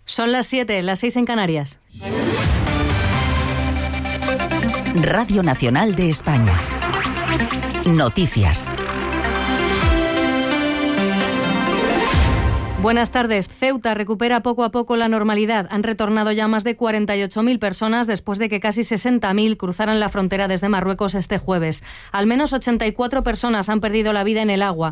Son las 7, las 6 en Canarias. Radio Nacional de España. Noticias. Buenas tardes. Ceuta recupera poco a poco la normalidad. Han retornado ya más de 48.000 personas después de que casi 60.000 cruzaran la frontera desde Marruecos este jueves. Al menos 84 personas han perdido la vida en el agua,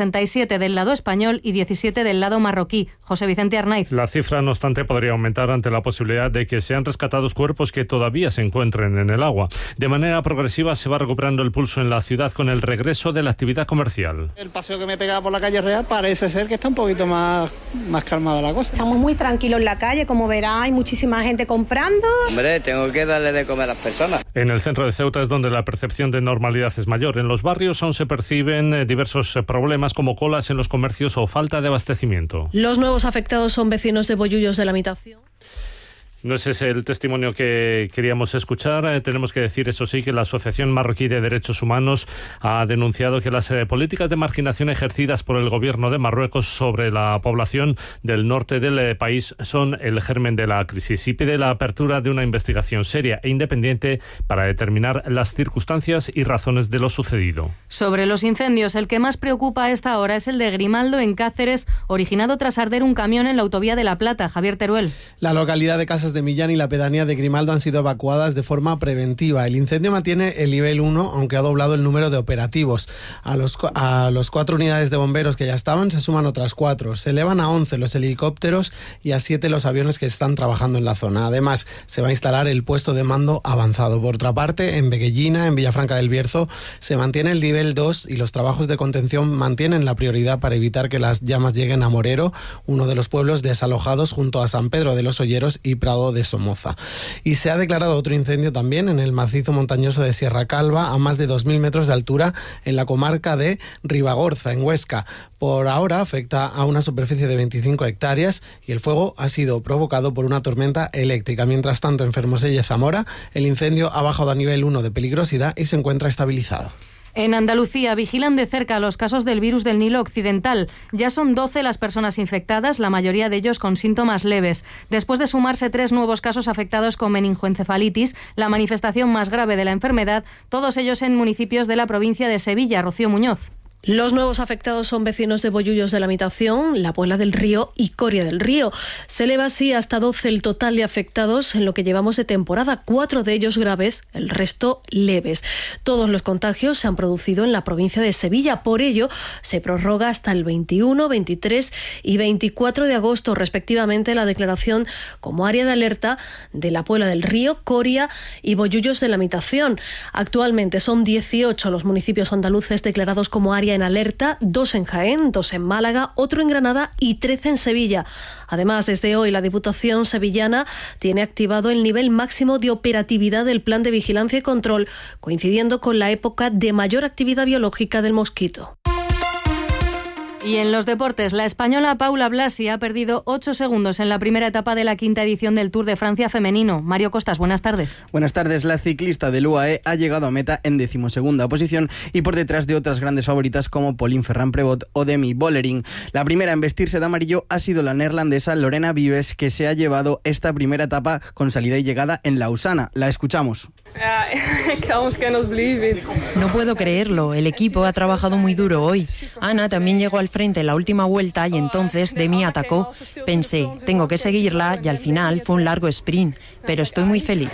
67 del lado español y 17 del lado marroquí. José Vicente Arnaiz. La cifra, no obstante, podría aumentar ante la posibilidad de que sean rescatados cuerpos que todavía se encuentren en el agua. De manera progresiva se va recuperando el pulso en la ciudad con el regreso de la actividad comercial. El paseo que me pegaba por la calle Real parece ser que está un poquito más calmada la cosa. Estamos muy tranquilos en la calle, como verá, hay muchísima gente comprando. Hombre, tengo que darle de comer a las personas. En el centro de Ceuta es donde la percepción de normalidad es mayor. En los barrios aún se perciben diversos problemas como colas en los comercios o falta de abastecimiento. Los nuevos afectados son vecinos de Bollullos de la Mitación. No ese es el testimonio que queríamos escuchar. Tenemos que decir, eso sí, que la Asociación Marroquí de Derechos Humanos ha denunciado que las políticas de marginación ejercidas por el gobierno de Marruecos sobre la población del norte del país son el germen de la crisis y pide la apertura de una investigación seria e independiente para determinar las circunstancias y razones de lo sucedido. Sobre los incendios, el que más preocupa a esta hora es el de Grimaldo en Cáceres, originado tras arder un camión en la autovía de La Plata. Javier Teruel. La localidad de Casas de Millán y la pedanía de Grimaldo han sido evacuadas de forma preventiva. El incendio mantiene el nivel 1, aunque ha doblado el número de operativos. A los 4 unidades de bomberos que ya estaban se suman otras 4. Se elevan a 11 los helicópteros y a 7 los aviones que están trabajando en la zona. Además, se va a instalar el puesto de mando avanzado. Por otra parte, en Beguellina, en Villafranca del Bierzo, se mantiene el nivel 2 y los trabajos de contención mantienen la prioridad para evitar que las llamas lleguen a Morero, uno de los pueblos desalojados junto a San Pedro de los Olleros y Prado de Somoza. Y se ha declarado otro incendio también en el macizo montañoso de Sierra Calva, a más de 2.000 metros de altura, en la comarca de Ribagorza, en Huesca. Por ahora afecta a una superficie de 25 hectáreas y el fuego ha sido provocado por una tormenta eléctrica. Mientras tanto, en Fermoselle, Zamora, el incendio ha bajado a nivel 1 de peligrosidad y se encuentra estabilizado. En Andalucía vigilan de cerca los casos del virus del Nilo Occidental. Ya son 12 las personas infectadas, la mayoría de ellos con síntomas leves. Después de sumarse 3 nuevos casos afectados con meningoencefalitis, la manifestación más grave de la enfermedad, todos ellos en municipios de la provincia de Sevilla. Rocío Muñoz. Los nuevos afectados son vecinos de Bollullos de la Mitación, La Puebla del Río y Coria del Río. Se eleva así hasta 12 el total de afectados en lo que llevamos de temporada, 4 de ellos graves, el resto leves. Todos los contagios se han producido en la provincia de Sevilla, por ello se prorroga hasta el 21, 23 y 24 de agosto respectivamente la declaración como área de alerta de La Puebla del Río, Coria y Bollullos de la Mitación. Actualmente son 18 los municipios andaluces declarados como área en alerta, 2 en Jaén, 2 en Málaga, otro en Granada y 13 en Sevilla. Además, desde hoy la Diputación sevillana tiene activado el nivel máximo de operatividad del Plan de Vigilancia y Control, coincidiendo con la época de mayor actividad biológica del mosquito. Y en los deportes, la española Paula Blasi ha perdido 8 segundos en la primera etapa de la 5ª edición del Tour de Francia femenino. Mario Costas, buenas tardes. Buenas tardes. La ciclista del UAE ha llegado a meta en 12ª posición y por detrás de otras grandes favoritas como Pauline Ferrand-Prévot o Demi Vollering. La primera en vestirse de amarillo ha sido la neerlandesa Lorena Vives, que se ha llevado esta primera etapa con salida y llegada en Lausana. La escuchamos. No puedo creerlo, el equipo ha trabajado muy duro hoy. Ana también llegó al frente en la última vuelta y entonces Demi atacó. Pensé, tengo que seguirla y al final fue un largo sprint, pero estoy muy feliz.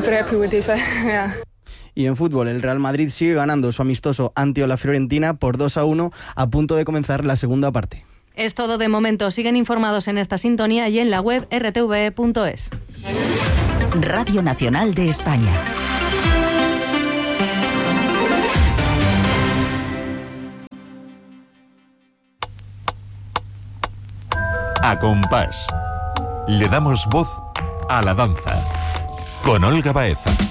Y en fútbol, el Real Madrid sigue ganando su amistoso ante la Fiorentina por 2-1 a punto de comenzar la segunda parte. Es todo de momento. Siguen informados en esta sintonía y en la web rtve.es. Radio Nacional de España. A compás. Le damos voz a la danza. Con Olga Baeza.